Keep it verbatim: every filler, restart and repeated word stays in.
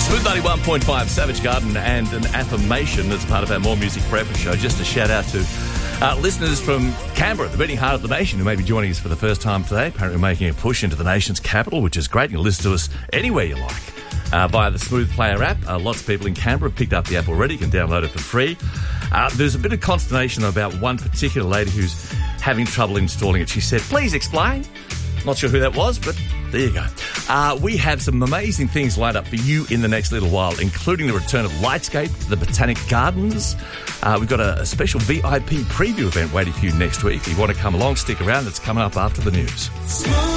Smooth ninety-one point five, Savage Garden, and an affirmation as part of our More Music Breakfast show. Just a shout out to uh, listeners from Canberra, the beating heart of the nation, who may be joining us for the first time today. Apparently we're making a push into the nation's capital, which is great. You can listen to us anywhere you like uh, via the Smooth Player app. Uh, lots of people in Canberra have picked up the app already. You can download it for free. Uh, there's a bit of consternation about one particular lady who's having trouble installing it. She said, please explain. Not sure who that was, but there you go. Uh, we have some amazing things lined up for you in the next little while, including the return of Lightscape to the Botanic Gardens. Uh, we've got a, a special V I P preview event waiting for you next week. If you want to come along, stick around. It's coming up after the news.